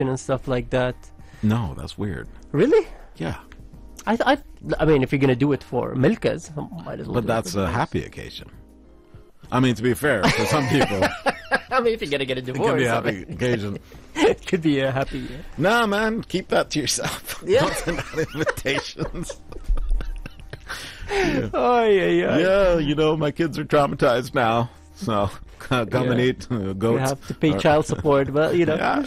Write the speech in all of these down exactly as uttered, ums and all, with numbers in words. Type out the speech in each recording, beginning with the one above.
and stuff like that. No, that's weird. Really? Yeah. I, I, I mean, if you're gonna do it for milkas, might as well. But do that's it for a those. happy occasion. I mean, to be fair, for some people, I mean, if you're gonna get a it divorce, can be a I happy mean, occasion. it could be a happy. Nah, man, keep that to yourself. Yeah. Don't send out invitations. Oh yeah, yeah. Yeah, you know, my kids are traumatized now, so come and Yeah. eat uh, goats. You have to pay Or- child support, but you know, Yeah.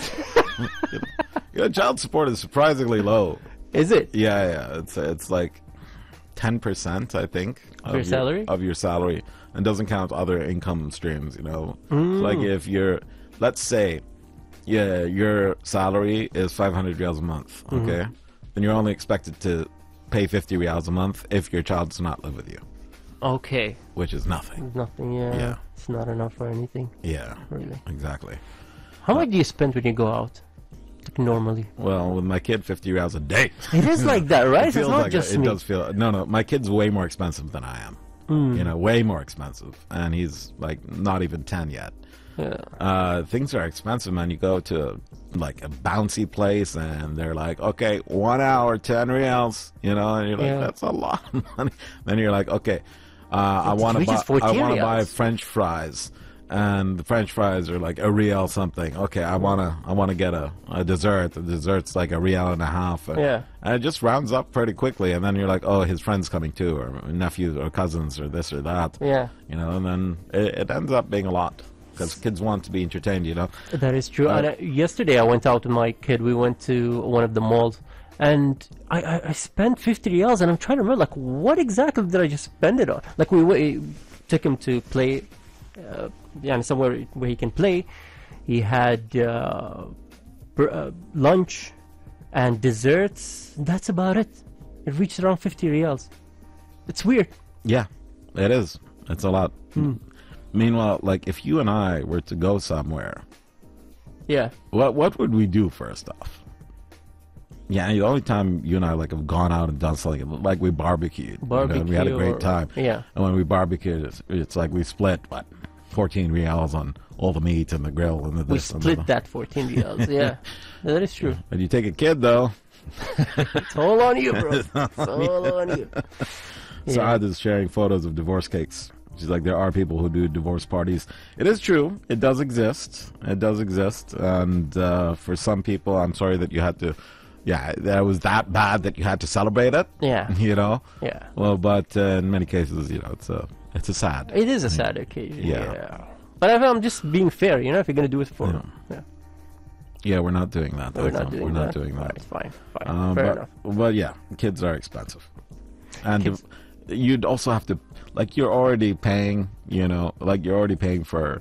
Yeah, child support is surprisingly low. is it? Yeah, yeah, it's it's like ten percent, I think, of your salary? of your salary, and doesn't count other income streams. You know, Mm. like if you're, let's say, yeah, your salary is five hundred reals a month. Mm-hmm. Okay, then you're only expected to pay fifty reals a month if your child does not live with you, Okay, which is nothing. nothing. Yeah, Yeah. it's not enough for anything, Yeah, really. exactly. How much do you spend when you go out? Like normally, Well, with my kid, fifty reals a day. it is like that, right? It It's feels not like just it, it me. does feel. No, no, my kid's way more expensive than I am. Mm. You know, way more expensive, and he's like not even ten yet. Yeah. Uh, things are expensive, man. You go to like a bouncy place, and they're like, okay, one hour, ten reals. You know, and you're like, Yeah. that's a lot of money. Then you're like, okay, uh, I It want to buy, reaches I fourteen want to buy reals. French fries, and the French fries are like a real something. Okay, I wanna, I wanna get a, a dessert. The dessert's like a real and a half. And, Yeah. and it just rounds up pretty quickly, and then you're like, oh, his friend's coming too, or nephews, or cousins, or this or that. Yeah, You know, and then it, it ends up being a lot because kids want to be entertained. You know. that is true. Uh, and uh, yesterday I went out with my kid. We went to one of the malls, and I, I, I spent fifty reals, and I'm trying to remember, like, what exactly did I just spend it on? Like, we, we took him to play, uh, yeah, somewhere where he can play. He had uh, br- uh, lunch and desserts. That's about it. It reached around fifty reals. It's weird. Yeah, it is. It's a lot. Meanwhile, like if you and I were to go somewhere, Yeah. what what would we do first off? Yeah, the only time you and I like have gone out and done something, like we barbecued. you know, and we had a Barbecue great or- time. yeah. And when we barbecued, it's, it's like we split what fourteen reals on all the meat and the grill and the We this and split the, that fourteen reals. Yeah. That is true. But you take a kid though. It's all on you, bro. It's all on you. Yeah. Saad is sharing photos of divorce cakes. She's like, there are people who do divorce parties. It is true. It does exist. It does exist. And uh, for some people, I'm sorry that you had to, yeah, that was that bad that you had to celebrate it. Yeah. You know? Yeah. Well, but uh, in many cases, you know, it's a, it's a sad. It is a sad occasion. Yeah. Yeah. But I- I'm just being fair, you know, if you're going to do it for. Yeah. Yeah. Yeah, we're not doing that. We're though. not doing We're that. not doing that. Alright, fine. Fine. Um, fair but, enough. but yeah, kids are expensive, and Kids- if- you'd also have to, like, you're already paying, you know, like you're already paying for,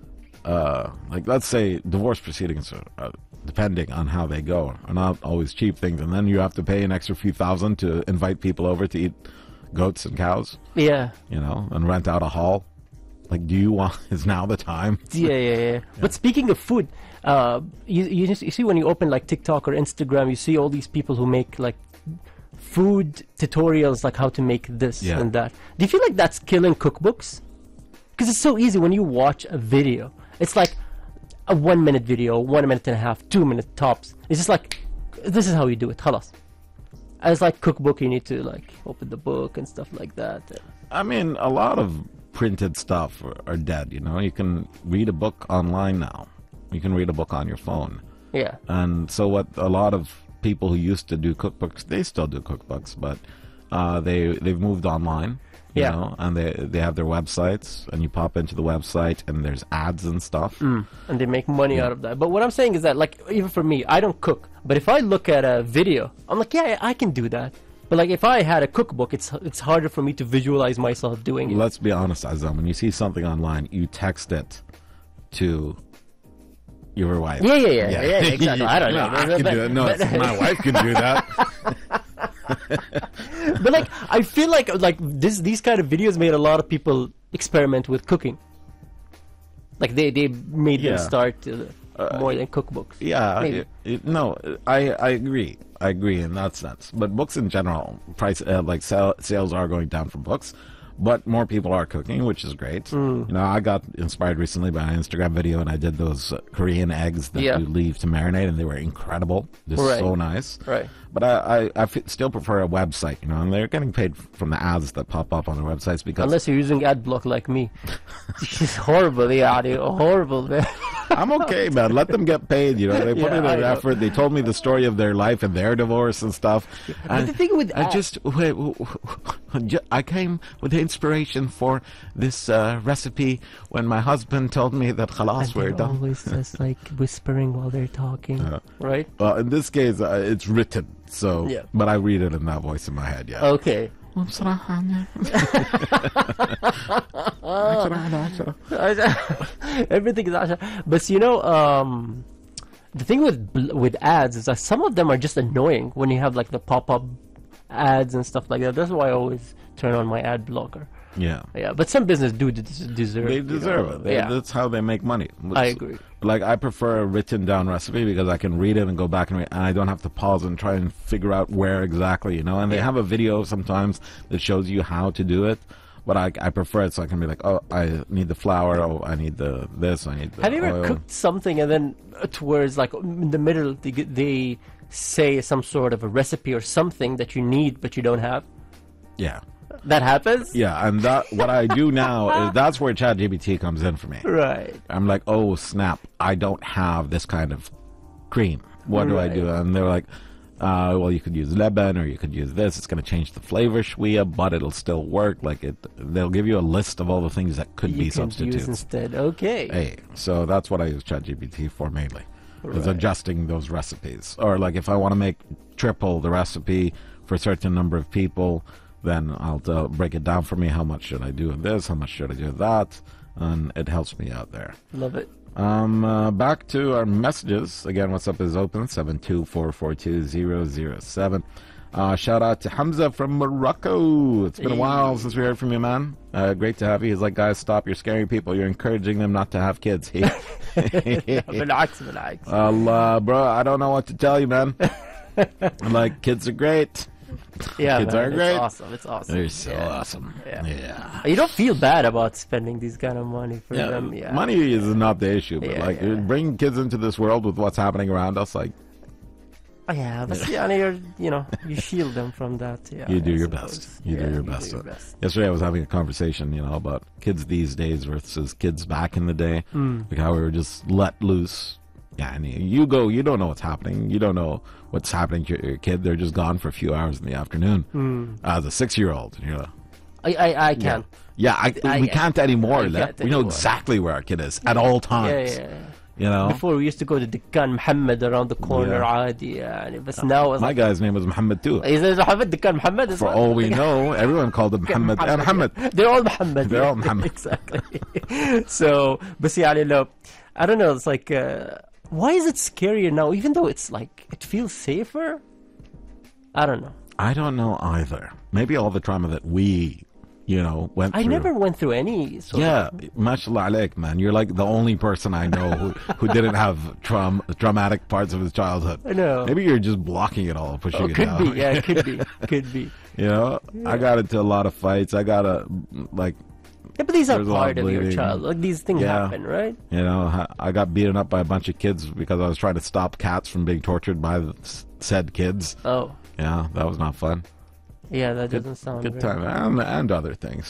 uh, like let's say divorce proceedings, are, uh, depending on how they go, are not always cheap things, and then you have to pay an extra few thousand to invite people over to eat goats and cows, Yeah. you know, and rent out a hall. Like, do you want? Is now the time? Yeah, yeah, yeah. But speaking of food, uh, you, you just, you see when you open like TikTok or Instagram, you see all these people who make like food tutorials, like how to make this Yeah. and that. Do you feel like that's killing cookbooks? Because it's so easy when you watch a video. It's like a one minute video, one minute and a half, two minute tops. It's just like, this is how you do it. Halas. As like cookbook, you need to like open the book and stuff like that. I mean, a lot of printed stuff are, are dead. You know, you can read a book online now. You can read a book on your phone. Yeah. And so what a lot of people who used to do cookbooks, they still do cookbooks, but uh, they they've moved online. You Yeah. know, and they they have their websites, and you pop into the website, and there's ads and stuff. And they make money out of that. But what I'm saying is that, like, even for me, I don't cook. But if I look at a video, I'm like, yeah, I can do that. But like, if I had a cookbook, it's it's harder for me to visualize myself doing it. Let's be honest, Azam. When you see something online, you text it to your wife. Yeah, yeah, yeah, yeah, exactly. I don't no, know. I can But- do it. No, but- it's- my wife can do that. But like, I feel like like this these kind of videos made a lot of people experiment with cooking. Like they they made Yeah. them start uh, more than cookbooks. Yeah, Maybe. it- it- no, I I agree. I agree in that sense. But books in general, price uh, like sell, sales are going down for books. but more people are cooking, which is great. Mm. You know, I got inspired recently by an Instagram video, and I did those uh, Korean eggs that Yeah. you leave to marinate, and they were incredible. Just Right. so nice. Right. But I, I, I f- still prefer a website, you know, and they're getting paid from the ads that pop up on their websites because Unless you're using ad block like me. It's horrible, yeah, horrible, man. I'm okay, man. Let them get paid. You know, they put Yeah, in I an know. effort. They told me the story of their life and their divorce and stuff. But And the thing with I ads- just, wait, w- w- ju- I came with the inspiration for this uh, recipe when my husband told me that khalas, And we're they're done. always just like whispering while they're talking, Uh, right? Well, in this case, uh, it's written, so, Yeah. but I read it in that voice in my head, yeah. Okay. Everything is Asha. But you know, um, the thing with bl- with ads is that some of them are just annoying when you have like the pop up ads and stuff like that. That's why I always turn on my ad blocker. Yeah. Yeah, but some business do des- deserve. They you deserve know, it. They, yeah, That's how they make money. I agree. Like, I prefer a written down recipe because I can read it and go back and read, and I don't have to pause and try and figure out where exactly, you know. And they Yeah. have a video sometimes that shows you how to do it, but I, I prefer it so I can be like, oh, I need the flour, oh, I need the this, I need the Have you ever oil. cooked something and then uh, towards like in the middle they, get- they say some sort of a recipe or something that you need but you don't have? Yeah. That happens? Yeah, and that what I do now is that's where ChatGPT comes in for me. Right. I'm like, oh snap, I don't have this kind of cream. What do I do? And they're like, uh, well, you could use leban or you could use this. It's going to change the flavor shwia, but it'll still work. Like it, they'll give you a list of all the things that could You be can substitutes. use instead. Okay. Hey, so that's what I use ChatGPT for mainly, is Right. adjusting those recipes. Or like if I want to make triple the recipe for a certain number of people, then I'll uh, break it down for me. How much should I do of this? How much should I do of that? And it helps me out there. Love it. Um, uh, back to our messages. Again, what's up is open, seven two four four two zero zero seven. Uh, shout out to Hamza from Morocco. It's been a while since we heard from you, man. Uh, great to have you. He's like, guys, stop. You're scaring people. You're encouraging them not to have kids. بالعكس بالعكس. Allah, bro, I don't know what to tell you, man. Like, kids are great. Yeah, Kids man, are it's great. awesome. It's awesome. They're so Yeah. awesome. Yeah. Yeah. You don't feel bad about spending these kind of money for Yeah, them. Yeah. money is not the issue, but Yeah, like yeah. bringing kids into this world with what's happening around us, like Oh, yeah, but yeah, you're, you know, you shield them from that. Yeah, you do I your suppose. best. You Yeah, do your you best. Do your best. Yesterday, I was having a conversation, you know, about kids these days versus kids back in the day, Mm. like how we were just let loose. Yeah, and you go, you don't know what's happening. You don't know what's happening to your kid. They're just gone for a few hours in the afternoon. Mm. As a six-year-old, you know. I, I, I can. Yeah, I, I- we can't anymore. I Lep. can't We know anymore. exactly where our kid is at all Yeah, times. yeah, yeah. You know, Before we used to go to Dukkan Muhammad around the corner, Yeah. عادي يعني. But now it's my like, guy's name was Muhammad too. is it Muhammad Dukkan Muhammad? Is For what? all we know, everyone called him Muhammad. Yeah, Muhammad. They're all Muhammad. They're yeah. all Muhammad. Exactly. So, بس يعني لو, I don't know. It's like, uh, why is it scarier now? Even though it's like it feels safer. I don't know. I don't know either. Maybe all the trauma that we, you know, went I through. never went through any. Sort Yeah, of, mashallah alaik, man. You're like the only person I know who, who didn't have traum- traumatic parts of his childhood. I know. Maybe you're just blocking it all, pushing Oh, it could down. be. Yeah, it could be. Could be. You know, I got into a lot of fights. I got a, like, Yeah, but these are There's a lot part of of your bleeding. child. Like these things Yeah. happen, right? you know, I- I got beaten up by a bunch of kids because I was trying to stop cats from being tortured by the s- said kids. Oh, Yeah, that was not fun. yeah, that doesn't sound Good very- time, and, and other things.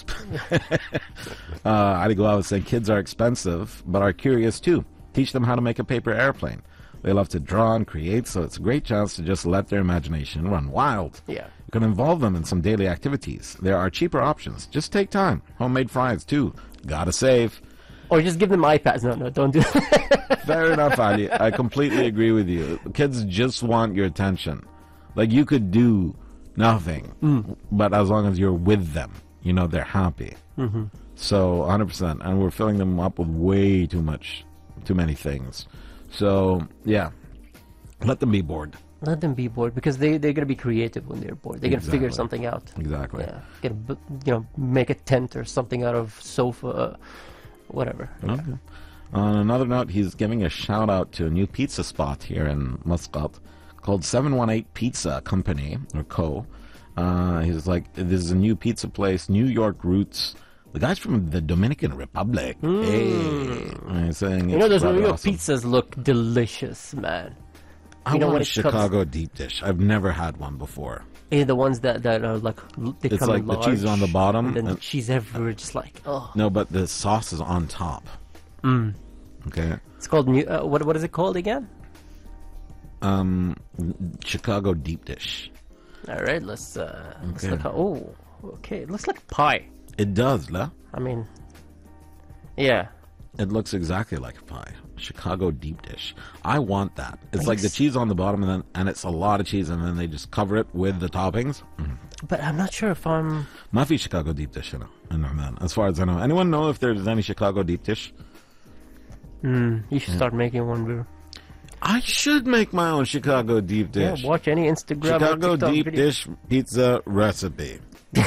uh, Ali Gulal was saying kids are expensive, but are curious too. Teach them how to make a paper airplane. They love to draw and create, so it's a great chance to just let their imagination run wild. Yeah. You can involve them in some daily activities. There are cheaper options. Just take time. Homemade fries too. Gotta save. Or just give them iPads. No, no, don't do that. Fair enough, Ali. I completely agree with you. Kids just want your attention. Like, you could do nothing, Mm. but as long as you're with them, you know, they're happy. Mm-hmm. So, one hundred percent. And we're filling them up with way too much, too many things. So, yeah. Let them be bored. Let them be bored because they, they're going to be creative when they're bored. They're going to figure Exactly. something out. Exactly. Yeah. Gonna, bu- you know, make a tent or something out of sofa, uh, whatever. Okay. On another note, he's giving a shout out to a new pizza spot here in Muscat called seven one eight Pizza Company, or Co. Uh, he's like, this is a new pizza place, New York roots. The guy's from the Dominican Republic. Mm. Hey, he's saying You know, it's those New rather York awesome. pizzas look delicious, man. I You know, want when a it comes- Chicago deep dish. I've never had one before. Yeah, the ones that, that are like l- they It's come like in the cheese is on the large, bottom, and then the and- cheese everywhere, just like oh. No, but the sauce is on top. Mm. Okay. It's called new. Uh, what what is it called again? Um, Chicago deep dish. All right, let's uh, let's Okay. look. How, oh, okay, it looks like pie. It does, la. I mean, yeah. It looks exactly like a pie. Chicago deep dish. I want that. It's Thanks. like the cheese on the bottom, and then and it's a lot of cheese, and then they just cover it with the toppings. Mm. But I'm not sure if I'm. Mafi Chicago deep dish, you know. I know, man. As far as I know, anyone know if there's any Chicago deep dish? Mm, you should start making one, bro. I should make my own Chicago deep dish. Yeah, watch any Instagram or Chicago TikTok deep video. dish pizza recipe.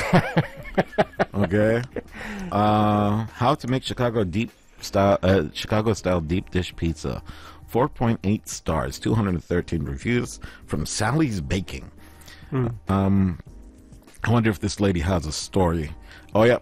Okay. Uh, how to make Chicago deep style uh, Chicago style deep dish pizza. four point eight stars, two hundred thirteen reviews from Sally's Baking. Hmm. Um, I wonder if this lady has a story. Oh yeah.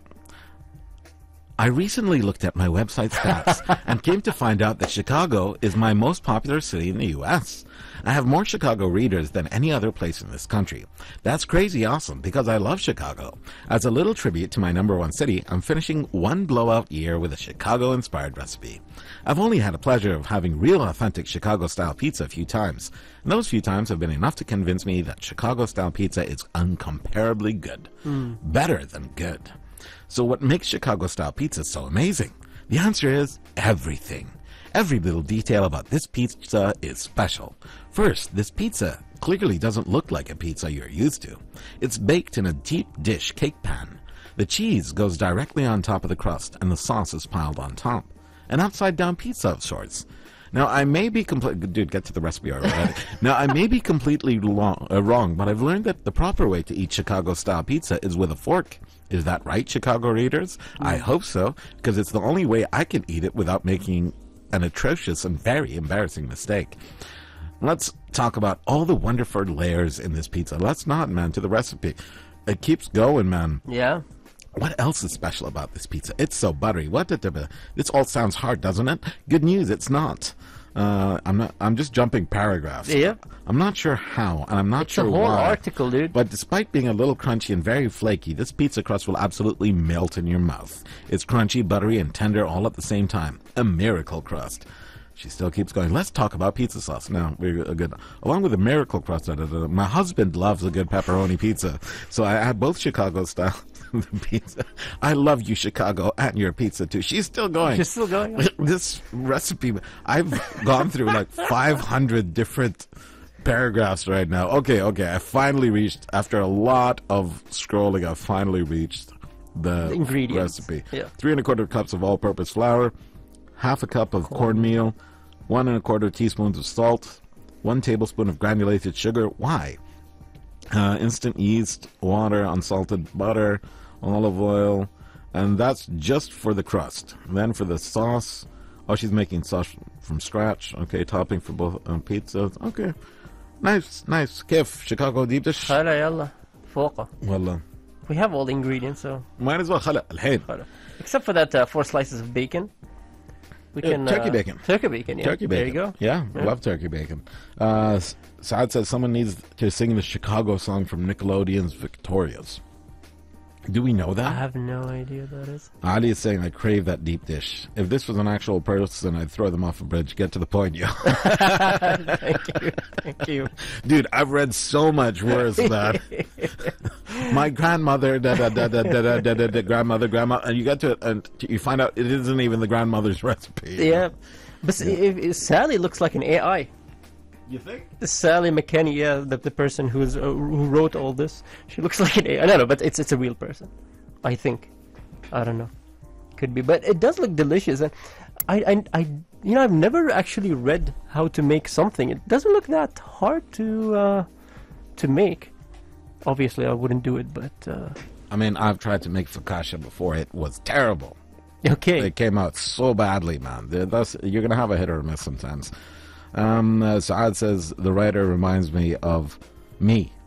I recently looked at my website stats and came to find out that Chicago is my most popular city in the U S. I have more Chicago readers than any other place in this country. That's crazy awesome because I love Chicago. As a little tribute to my number one city, I'm finishing one blowout year with a Chicago-inspired recipe. I've only had the pleasure of having real authentic Chicago-style pizza a few times, and those few times have been enough to convince me that Chicago-style pizza is uncomparably good. Better than good. So what makes Chicago-style pizza so amazing? The answer is everything. Every little detail about this pizza is special. First, this pizza clearly doesn't look like a pizza you're used to. It's baked in a deep dish cake pan. The cheese goes directly on top of the crust, and the sauce is piled on top. An upside-down pizza of sorts. Now, I may be completely... Dude, get to the recipe already. Now, I may be completely long, uh, wrong, but I've learned that the proper way to eat Chicago-style pizza is with a fork. Is that right, Chicago readers? I hope so, because it's the only way I can eat it without making an atrocious and very embarrassing mistake. Let's talk about all the wonderful layers in this pizza. Let's not, man, to the recipe. It keeps going, man. Yeah. What else is special about this pizza? It's so buttery. What did the, this all sounds hard, doesn't it? Good news, it's not. Uh, I'm not. I'm just jumping paragraphs. Yeah. I'm not sure how, and I'm not It's sure a whole why. article, dude. But despite being a little crunchy and very flaky, this pizza crust will absolutely melt in your mouth. It's crunchy, buttery, and tender all at the same time. A miracle crust. She still keeps going. Let's talk about pizza sauce now. We're good. Along with the miracle crust, da, da, da, my husband loves a good pepperoni pizza, so I have both Chicago style pizza. I love you, Chicago, and your pizza too. She's still going. She's still going. This recipe, I've gone through like five hundred different paragraphs right now. Okay, okay. I finally reached, after a lot of scrolling, I finally reached the, The ingredients. recipe. Yeah. Three and a quarter cups of all-purpose flour, half a cup of cornmeal, one and a quarter teaspoons of salt, one tablespoon of granulated sugar. Why? Uh, instant yeast, water, unsalted butter, olive oil, and that's just for the crust. Then for the sauce, oh, she's making sauce from scratch. Okay, topping for both uh, pizzas. Okay, nice, nice. كيف Chicago deep dish? خلا يلا فوقه. والله We have all the ingredients, so might as well خلا الحين. خلا. Except for that uh, four slices of bacon. We Yeah, can turkey uh, bacon. Turkey bacon. Yeah. Turkey bacon. There you go. Yeah, Yeah. love turkey bacon. Uh, S- Saad says someone needs to sing the Chicago song from Nickelodeon's Victorious. Do we know I that? have no idea what that is. Ali is saying, I crave that deep dish. If this was an actual person, I'd throw them off a bridge. Get to the point, yo. Thank you. Thank you. Dude, I've read so much worse, man. My grandmother, da da da da da da da da da, grandmother, grandma, and you get to it, and you find out it isn't even the grandmother's recipe. Yeah. But If, if Sally looks like an A I. You think? This Sally McKenney, yeah, the, the person who's uh, who wrote all this, she looks like an A I. No, no, but it's it's a real person, I think. I don't know, could be, but it does look delicious, and I, I, I you know, I've never actually read how to make something. It doesn't look that hard to uh, to make. Obviously, I wouldn't do it, but uh, I mean, I've tried to make focaccia before. It was terrible. okay. It came out so badly, man. That's, you're going to have a hit or a miss sometimes. Um, uh, Saad says, the writer reminds me of me.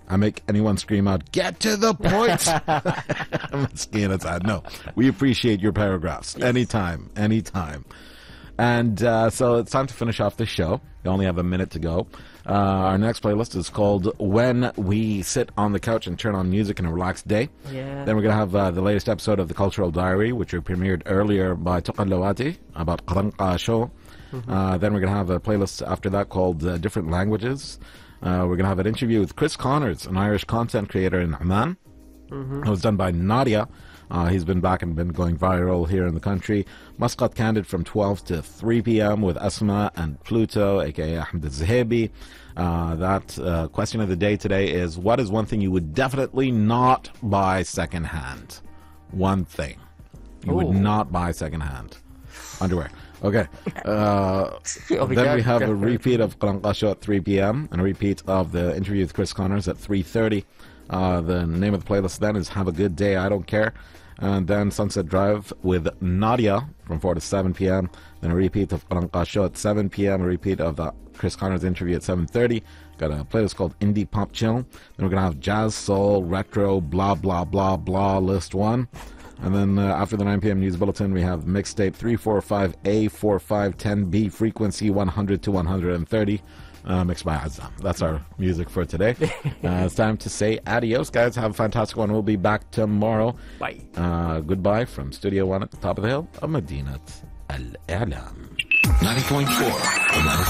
I make anyone scream out, "Get to the point!" Miskeen Azad. No, we appreciate your paragraphs. Yes. Anytime, anytime. And uh, so it's time to finish off this show. We only have a minute to go. Uh, our next playlist is called When We Sit on the Couch and Turn on Music in a Relaxed Day. Yeah. Then we're going to have uh, the latest episode of The Cultural Diary, which we premiered earlier by Tuqa Lawati about Qaranqa show. Mm-hmm. Uh, then we're going to have a playlist after that called uh, Different Languages. Uh, we're going to have an interview with Chris Connors, an Irish content creator in Amman. Mm-hmm. It was done by Nadia. Uh, he's been back and been going viral here in the country. Muscat Candid from twelve to three p.m. with Asma and Pluto, a k a. Ahmed al-Zahebi. Uh, that uh, question of the day today is, what is one thing you would definitely not buy secondhand? One thing. You Ooh. would not buy secondhand. Underwear. Okay. Uh, then we have a repeat of Qaranqa Show at three p.m. and a repeat of the interview with Chris Connors at three thirty. Uh, the name of the playlist then is Have a Good Day, I Don't Care. And then Sunset Drive with Nadia from four to seven p.m. Then a repeat of Qaranqa Show at seven p.m. A repeat of the Chris Connors interview at seven thirty. Got a playlist called Indie Pop Chill. Then we're going to have Jazz, Soul, Retro, blah, blah, blah, blah, list one. And then uh, after the nine p.m. news bulletin, we have mixtape three forty-five A, forty-five ten B, frequency one hundred to one thirty. Uh, mixed by Azam. That's our music for today. Uh, it's time to say adios, guys. Have a fantastic one. We'll be back tomorrow. Bye. Uh, goodbye from Studio One at the top of the hill of Madinat Al-I'lam. ninety point four